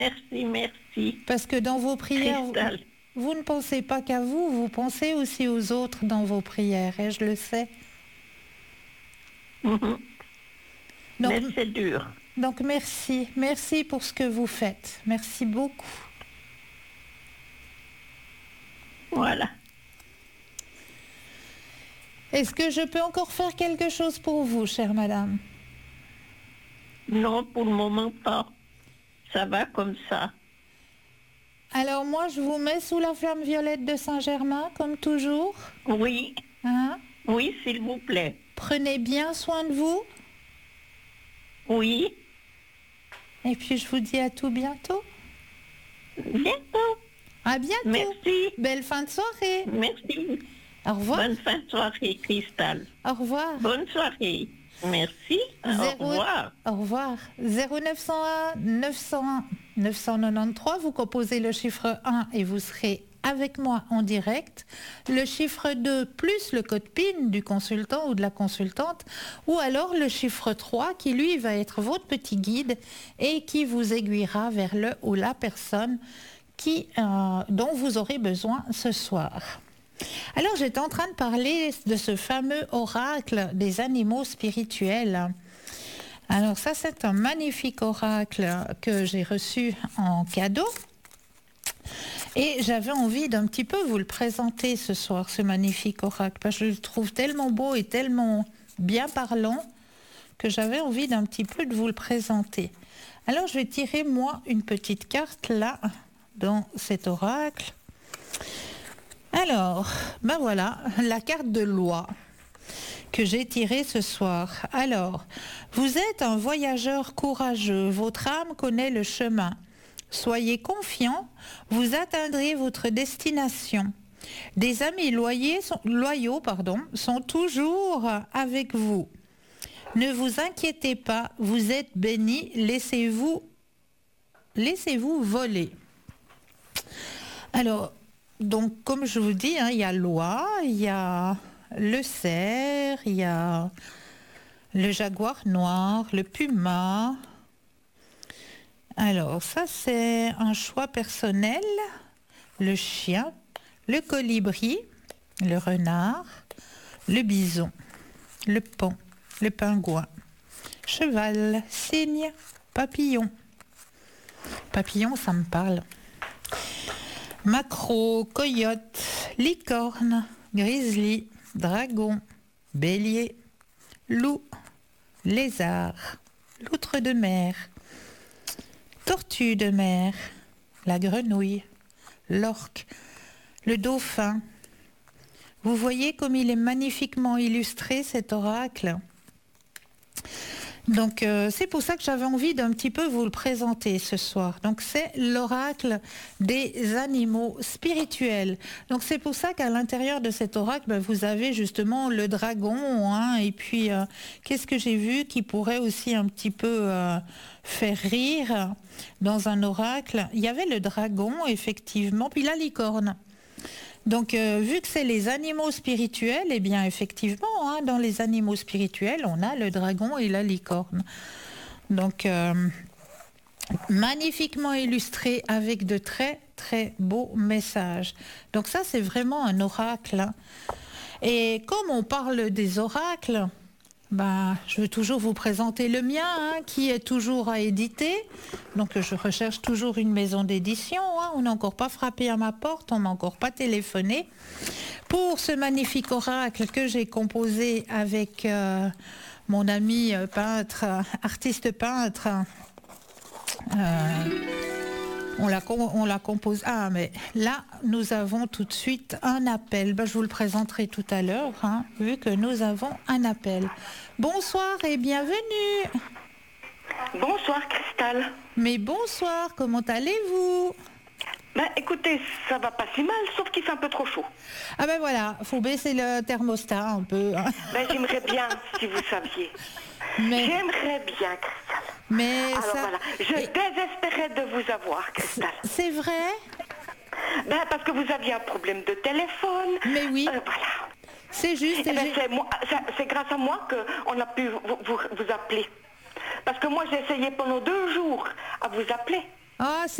Merci, merci. Parce que dans vos prières, Cristal. vous ne pensez pas qu'à vous, vous pensez aussi aux autres dans vos prières, et je le sais. Mhm. Donc, Mais c'est dur. donc merci, merci pour ce que vous faites. Merci beaucoup. Voilà. Est-ce que je peux encore faire quelque chose pour vous, chère madame? Non, pour le moment pas. Ça va comme ça. Alors moi, je vous mets sous la flamme violette de Saint-Germain, comme toujours. Oui, Hein? oui, s'il vous plaît. Prenez bien soin de vous. Oui, Et puis je vous dis à tout bientôt. bientôt. À bientôt. Merci. Belle fin de soirée. Merci. Au revoir. Bonne fin de soirée, Cristal. Au revoir. Bonne soirée. Merci. Au revoir. Au revoir. 0901 901 993, vous composez le chiffre 1 et vous serez avec moi en direct. Le chiffre 2 plus le code PIN du consultant ou de la consultante, ou alors le chiffre 3 qui lui va être votre petit guide et qui vous aiguillera vers le ou la personne dont vous aurez besoin ce soir. Alors j'étais en train de parler de ce fameux oracle des animaux spirituels. Alors ça, c'est un magnifique oracle que j'ai reçu en cadeau. Et j'avais envie d'un petit peu vous le présenter ce soir, ce magnifique oracle, parce que je le trouve tellement beau et tellement bien parlant que j'avais envie d'un petit peu de vous le présenter. Alors je vais tirer moi une petite carte là, dans cet oracle. Alors, ben voilà, la carte de loi que j'ai tirée ce soir. Alors, vous êtes un voyageur courageux, votre âme connaît le chemin. Soyez confiant, vous atteindrez votre destination. Des amis loyaux sont toujours avec vous. Ne vous inquiétez pas, vous êtes bénis, laissez-vous voler. Alors, donc, comme je vous dis, il y a l'oie, il y a le cerf, il y a le jaguar noir, le puma. Alors, ça, c'est un choix personnel. Le chien, le colibri, le renard, le bison, le paon, le pingouin, cheval, cygne, papillon. Papillon, ça me parle. Maquereau, coyote, licorne, grizzly, dragon, bélier, loup, lézard, loutre de mer, tortue de mer, la grenouille, l'orque, le dauphin. Vous voyez comme il est magnifiquement illustré cet oracle. Donc c'est pour ça que j'avais envie d'un petit peu vous le présenter ce soir. Donc c'est l'oracle des animaux spirituels. Donc c'est pour ça qu'à l'intérieur de cet oracle, vous avez justement le dragon, et puis qu'est-ce que j'ai vu qui pourrait aussi un petit peu faire rire dans un oracle. Il y avait le dragon effectivement, puis la licorne. Donc, vu que c'est les animaux spirituels, eh bien, effectivement, dans les animaux spirituels, on a le dragon et la licorne. Donc, magnifiquement illustré avec de très, très beaux messages. Donc, ça, c'est vraiment un oracle. Et comme on parle des oracles, je veux toujours vous présenter le mien, qui est toujours à éditer. Donc je recherche toujours une maison d'édition. On n'a encore pas frappé à ma porte, on m'a encore pas téléphoné. Pour ce magnifique oracle que j'ai composé avec mon ami peintre, artiste peintre, on la compose. Ah, mais là, nous avons tout de suite un appel. Je vous le présenterai tout à l'heure, vu que nous avons un appel. Bonsoir et bienvenue. Bonsoir, Cristal. Mais bonsoir, comment allez-vous? Écoutez, ça va pas si mal, sauf qu'il fait un peu trop chaud. Ah voilà, faut baisser le thermostat un peu. J'aimerais bien, si vous saviez. Mais... J'aimerais bien, Cristal. Mais alors voilà, je désespérais de vous avoir, Cristal. C'est vrai? Parce que vous aviez un problème de téléphone. Mais oui. Voilà. C'est juste. C'est grâce à moi qu'on a pu vous appeler. Parce que moi, j'ai essayé pendant 2 jours à vous appeler. Ah,